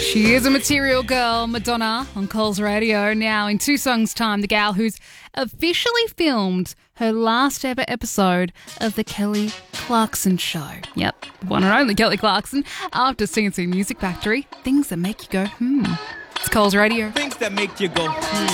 She is a material girl, Madonna, on Coles Radio. Now, in 2 songs' time, the gal who's officially filmed her last ever episode of The Kelly Clarkson Show. Yep, one and only Kelly Clarkson, after CNC Music Factory. Things that make you go, It's Coles Radio. Things that make you go,